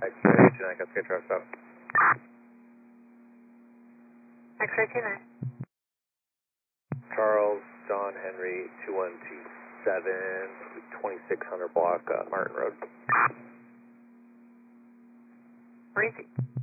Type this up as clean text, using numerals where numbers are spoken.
X-ray 29, got to get truck stop. X-ray 29. Charles, John Henry, 2127, 2600 block, Martin Road. Where is he?